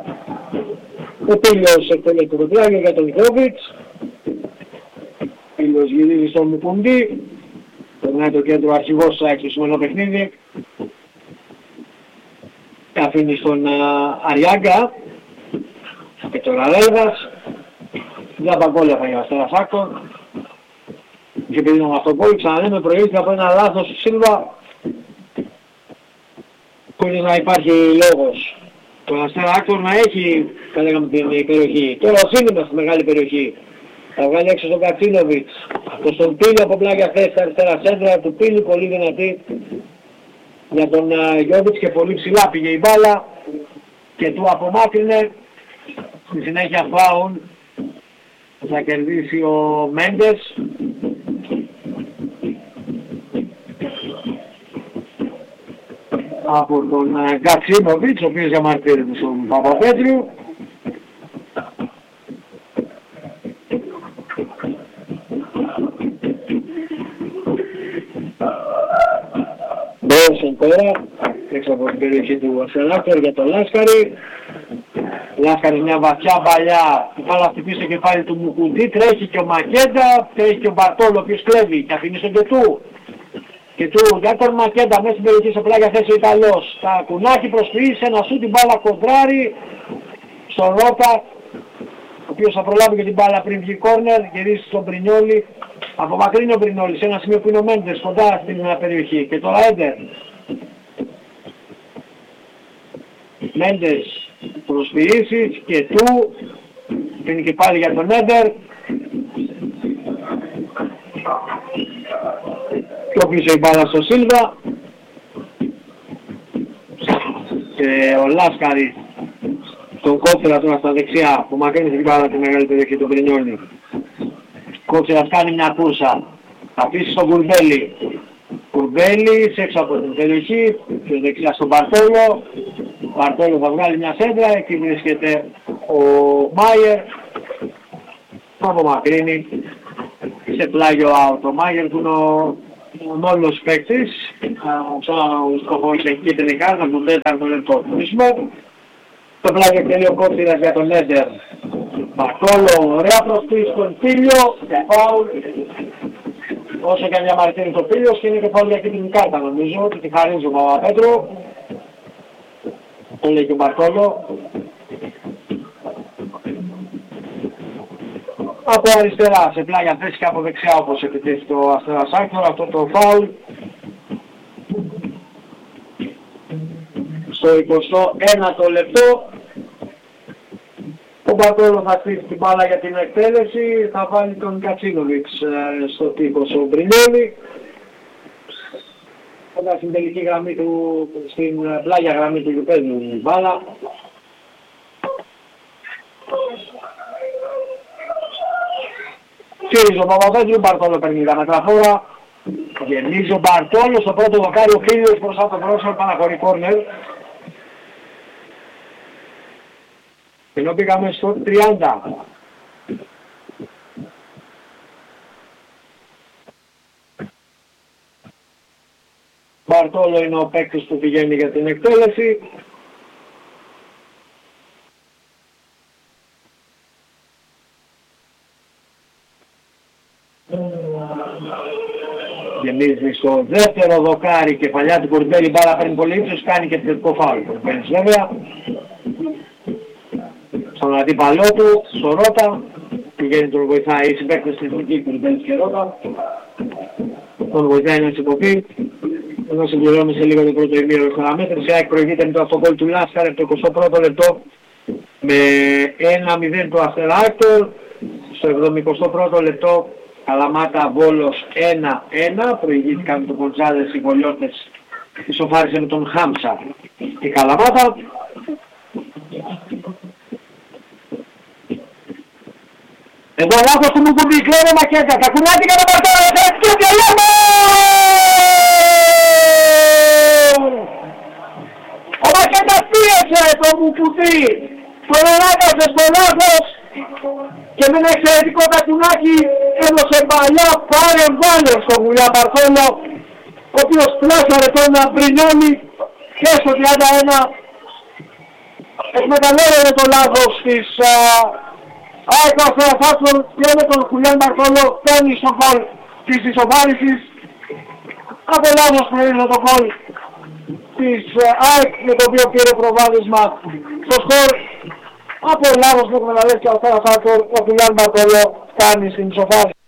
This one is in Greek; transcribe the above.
Ο Πίλιος εκτελεί το κοντράγιο για τον Μητρόβιτς. Πίλιος γυρίζει στον Μουκουντή. Περνάει το κέντρο αρχηγός στο σημερινό παιχνίδι. Αφήνει στον Αριάγκα. Και τώρα Ρέλβας. Για παγκόλια για Αστέρας Άκτορ. Και επειδή είναι αυτό πόλη, ξαναλέμε, προηγήθηκε από ένα λάθος του Σίλβα. Χωρίς να υπάρχει λόγος. Το Αστέρα Άκτορ να έχει, θα λέγαμε, την περιοχή. Τώρα ο Σίνημα στη μεγάλη περιοχή. Θα βγάλει έξω στον Κατσίνοβιτς. Το στον Πίλιο από πλάγια θέση στα αριστερά σέντρα. Του Πίλιο πολύ δυνατή για τον Γιώβιτς και πολύ ψηλά πήγε η μπάλα. Και του απομάκρυνε. Στη συνέχεια φάουλ. Θα κερδίσει ο Μέντες. Από τον Κατσίνοβιτς, ο οποίος διαμαρτύρεται στον Παπαπέτριου. Μπέρσον τώρα, έξω από την περιοχή του Ασελάκτερ για τον Λάσκαρη. Λάσκαρη μια βαθιά παλιά, που πάλι χτυπήσει το κεφάλι του Μουκουντή, τρέχει και ο Μακέντα, τρέχει και ο Μπαρτόλο, ο οποίος κλέβει και αφήνει στον Κετού. Και του για τον Μακέντα μέσα στην περιοχή σε πλάγια θέση ο Ιταλός. Τα κουνάκι προσποιήσει να σου την μπάλα κοντράρει στον Ρότα, ο οποίος θα προλάβει και την μπάλα πριν βγει κόρνερ, γυρίσει στον Πρινιόλι. Απομακρύνει ο Πρινιόλι σε ένα σημείο που είναι ο Μέντες κοντά στην περιοχή. Και τώρα Έντερ. Μέντες προσποιήσει και του. Πίνει και πάλι για τον Έντερ. Πιο πίσω η μπάλα στο Σίλβα. Και ο Λάσκαρη τον Κόψερας τώρα στα δεξιά που μακρύνει την μπάλα τη μεγάλη περιοχή του Μπρινιόλι. Κόψερας κάνει μια κούρσα. Θα αφήσει στον Κουρμπέλη. Κουρμπέλη έξω από την περιοχή. Και δεξιά στον Μπαρτόλο. Ο Μπαρτόλο θα βγάλει μια σέντρα. Εκεί βρίσκεται ο Μάιερ. Θα απομακρύνει σε πλάγιο out. Ο Μάιερ που είναι ο μόνος παίκτης. Ο σκοπός έχει κίτρινη κάρτα του 4ο λεπτό. Το πλάγιο εκτελεί ο Κόψερας για τον Έντερ. Μπαρτόλο, ωραία προσπίση στον Πίλιο και φάουλ. Όσο και αν διαμαρτύρει το Πίλιος και είναι και φάουλ για κίτρινη κάρτα νομίζω ότι τη χαρίζει ο Παπαπέτρου. Το λέει και ο Μπαρτόλο. Από αριστερά σε πλάγια θέση και από δεξιά όπως επιτέθη το Αστέρας Άκτορ αυτό το φάουλ. Στο 21ο λεπτό ο Μπαρτόλο θα χτίσει την μπάλα για την εκτέλεση, θα βάλει τον Κατσίνοβιτς στο τείχος ο Μπρινιόλι. Κοντά στην τελική γραμμή του, στην πλάγια γραμμή του γηπέδου η μπάλα. Κύριε ο Παπαπέτριου, ο Μπαρτόλο παίρνει τα μεταφόρα. Γεμίζει ο Μπαρτόλο στο πρώτο δοκάρι, ο Φίλιος μπροστά το πρόσωπο παραχωρεί κόρνερ. Ενώ πήγαμε στο 30. Μπαρτόλο είναι ο παίκτης που πηγαίνει για την εκτέλεση. Γεμίζει στο δεύτερο δοκάρι, κεφαλιά του Κορμπέλη, μπάλα παίρνει πολύ ύψος, κάνει και θετικό φάουλ. Κορμπέλης βέβαια. Στον αντίπαλό του, στο Ρότα, πηγαίνει τον βοηθάει οι συμπαίκτες στην εθνική Κορμπέλης και Ρότα. Τον βοηθάει να συμποπεί. Εδώ συμπληρώνουμε σε λίγο το πρώτο ημίρο χρονομέτρηση. ΑΕΚ προηγείται με το αυτοκόλλη του Λάσκαρη το 21ο λεπτό με 1-0 το Αστέρα Άκτορ. Στο 71ο λεπτό Καλαμάτα Βόλος 1-1. Προηγήθηκαν με τον Κοντζάδες οι Βολιώτες. Ισοφάρισε με τον Χάμσα η Καλαμάτα. Εδώ λάθος του Μουκουντή, κλέβε Μακέντα, τα κουνάτικα τα Μπαρτόλο, και τελειώμα! Ο Μακέντας πίεσε το Μουκουντή, τον ανάγκασε στο λάθος και με ένα εξαιρετικό κατουνάκι έδωσε παλιά παρεμβάλλον στον Γουλιά Μπαρτόλο, ο οποίος πλάσαρε τον Μπρινιόλι και στο 31 εκμεταλλεύεται το λάθος της ΑΕΚ ο Θεοφάσος και με τον Χουλιάν Μπαρτόλο παίρνει στο γκολ της ισοφάρισης. Από λάθος προήλθε το γκολ της ΑΕΚ με το οποίο πήρε προβάδισμα στο σκορ. Από λάθος που εκμεταλλεύτηκε ο Θεοφάσος, ο Χουλιάν Μπαρτόλο κάνει στην ισοφάριση.